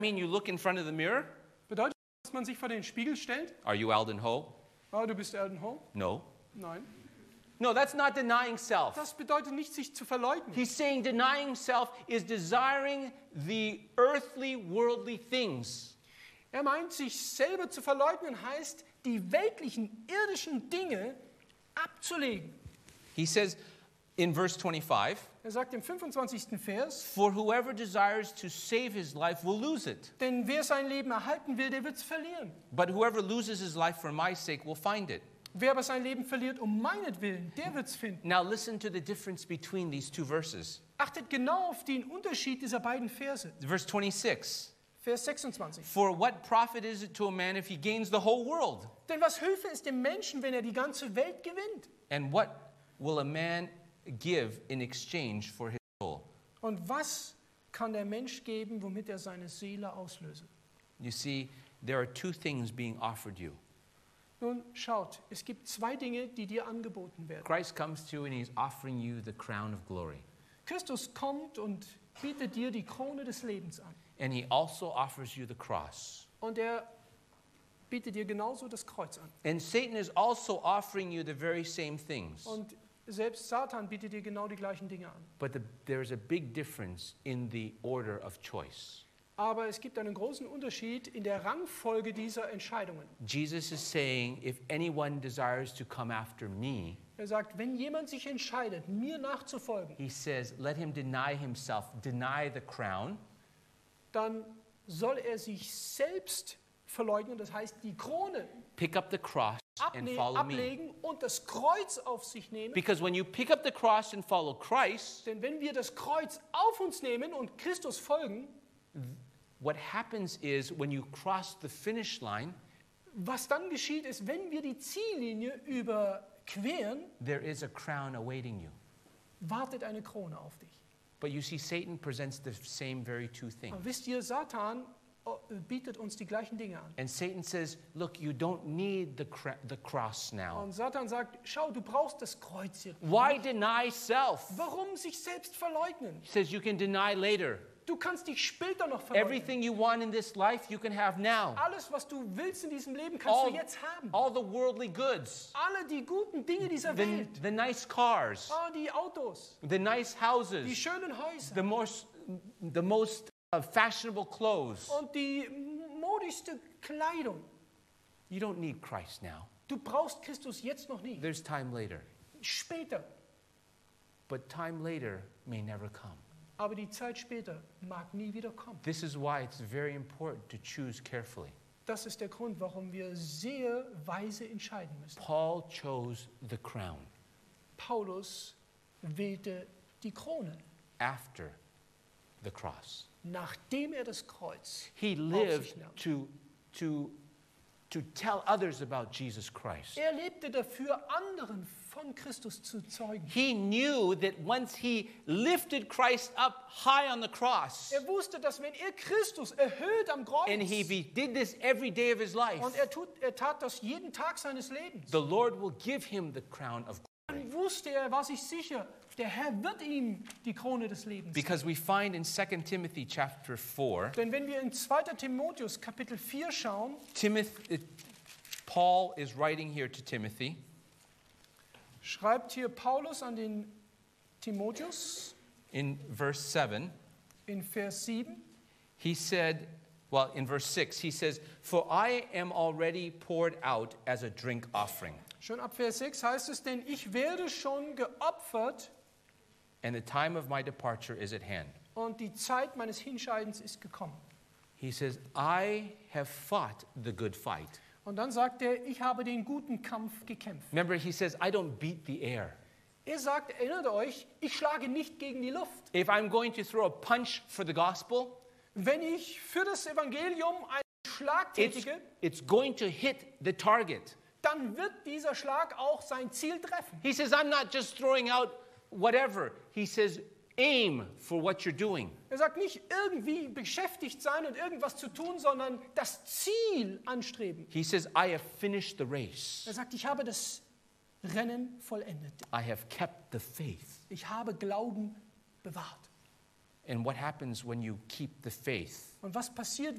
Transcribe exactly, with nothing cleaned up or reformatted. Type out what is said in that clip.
mean you look in front of the mirror? Bedeutet das, dass man sich vor den Spiegel stellt? Are you Alden Ho? Oh, du bist Alden Ho? No. Nein. No, that's not denying self. Das bedeutet nicht, sich zu verleugnen. He's saying denying self is desiring the earthly, worldly things. Er meint, sich selber zu verleugnen heißt, die weltlichen, irdischen Dinge abzulegen. He says in verse twenty-five, Er sagt im fünfundzwanzigsten Vers, for whoever desires to save his life will lose it. denn wer sein Leben erhalten will, der wird es verlieren. But whoever loses his life for my sake will find it. Wer aber sein Leben verliert um meinetwillen, der wird es finden. Now listen to the difference between these two verses. Achtet genau auf den Unterschied dieser beiden Verse. Verse twenty-six. Vers sechsundzwanzig. For what profit is it to a man if he gains the whole world? Denn was Hilfe ist dem Menschen, wenn er die ganze Welt gewinnt? And what will a man give in exchange for his soul? Und was kann der Mensch geben, womit er seine Seele auslöse? You see, there are two things being offered you. Nun schaut, es gibt zwei Dinge, die dir angeboten werden. Christ comes to you and he's offering you the crown of glory. Christus kommt und bietet dir die Krone des Lebens an. And he also offers you the cross. Und er bietet dir genauso das Kreuz an. And Satan is also offering you the very same things. Und selbst Satan bietet dir genau die gleichen Dinge an. But the, there's a big difference in the order of choice. Aber es gibt einen großen Unterschied in der Rangfolge dieser Entscheidungen. Jesus is saying, if anyone desires to come after me, Er sagt, wenn jemand sich entscheidet, mir nachzufolgen, he says, let him deny himself, deny the crown, dann soll er sich selbst verleugnen, das heißt die Krone pick up the cross and abne- follow me. ablegen und das Kreuz auf sich nehmen. Because when you pick up the cross and follow Christ, Denn wenn wir das Kreuz auf uns nehmen und Christus folgen, what happens is when you cross the finish line, was dann geschieht, ist, wenn wir die Ziellinie überqueren, there is a crown awaiting you. wartet eine Krone auf dich. But you see, Satan presents the same very two things. Aber wisst ihr, Satan oh, bietet uns die gleichen Dinge an. And Satan says, look, you don't need the, cra- the cross now. Und Satan sagt, schau, du brauchst das Kreuz hier. Why deny self? Warum sich selbst verleugnen? He says you can deny later. Du kannst dich später noch verleugnen. Everything you want in this life, you can have now. Alles, was du willst in diesem Leben, kannst All, du jetzt haben. all the worldly goods, Alle die guten Dinge dieser the, Welt. the nice cars, Ah, die Autos, the nice die houses, schönen Häuser the most, the most uh, fashionable clothes. und die modischste Kleidung. You don't need Christ now. Du brauchst Christus jetzt noch nicht. There's time later. Später. But time later may never come. Aber die Zeit später mag nie wieder kommen. This is why it's very important to choose carefully. Das ist der Grund, warum wir sehr weise entscheiden müssen. Paul chose the crown Paulus wählte die Krone, after the cross. nachdem er das Kreuz He auf lived sich nahm. to, to, to tell others about Jesus Christ. Er lebte dafür, anderen von Christus zu zeugen. He knew that once he lifted Christ up high on the cross, Er wusste, dass wenn er Christus erhöht am Kreuz, and he be- did this every day of his life, und er, tut, er tat das jeden Tag seines Lebens, the Lord will give him the crown of glory. dann wusste er, war sich sicher, der Herr wird ihm die Krone des Lebens. Because we find in Second Timothy chapter four, Denn wenn wir in zweiter Timotheus Kapitel vier schauen, Timothy, Paul is writing here to Timothy, schreibt hier Paulus an den Timotheus in verse seven, in Vers sieben, he said, well, in verse six, he says, for I am already poured out as a drink offering, schon ab Vers sechs heißt es, denn ich werde schon geopfert and the time of my departure is at hand. und die Zeit meines Hinscheidens ist gekommen. He says, I have fought the good fight. Und dann sagt er, ich habe den guten Kampf gekämpft. Remember, he says, I don't beat the air. Er sagt, erinnert euch, ich schlage nicht gegen die Luft. If I'm going to throw a punch for the gospel, Wenn ich für das Evangelium einen Schlag it's, tätige, it's going to hit the target. dann wird dieser Schlag auch sein Ziel treffen. He says, I'm not just throwing out whatever. He says, aim for what you're doing. Er sagt nicht irgendwie beschäftigt sein und irgendwas zu tun, sondern das Ziel anstreben. He says, I have finished the race. Er sagt, ich habe das Rennen vollendet. I have kept the faith. Ich habe Glauben bewahrt. And what happens when you keep the faith? Und was passiert,